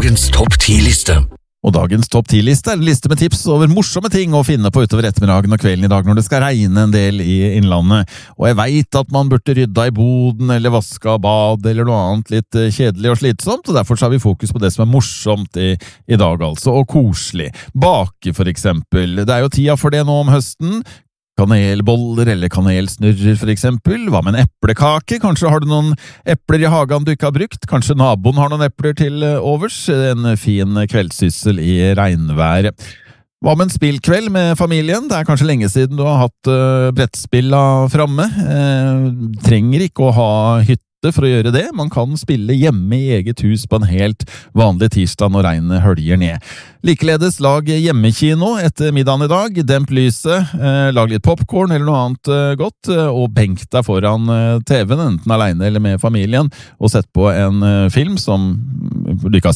dagens topp 10-liste. Og dagens topp 10-liste en liste med tips over morsomme ting å finne på utover ettermiddagen og kvelden i dag når det skal regne en del i innlandet. Og jeg vet at man burde rydda i boden eller vaska bad eller noe annet litt kjedelig og slitsomt, og derfor har vi fokus på det som er morsomt i dag altså, og koselig. Bake for eksempel. Det er jo tida for det nå om høsten. Kanelboller eller kanelsnurrer for eksempel. Hva med en eplekake? Kanskje har du noen epler i hagen du ikke har brukt? Kanskje naboen har noen epler til overs? En fin kveldssyssel i regnværet. Hva med en spillkveld med familien? Det er kanskje lenge siden du har hatt brettspilla framme. Trenger ikke å ha hytte for å gjøre det. Man kan spille hjemme i eget hus på en helt vanlig tirsdag når regnet høljer ned. Likeledes lag hjemmekino etter middagen i dag. Demp lyset, lag litt popcorn eller noe annet godt, og benk deg foran TV-en, enten alene eller med familien, og sett på en film som du ikke har